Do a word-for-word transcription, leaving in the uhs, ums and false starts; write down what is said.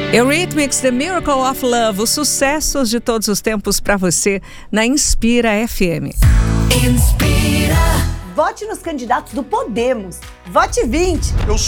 Eurythmics, The Miracle of Love, os sucessos de todos os tempos para você na Inspira F M. Inspira. Vote nos candidatos do Podemos. Vote vinte. Eu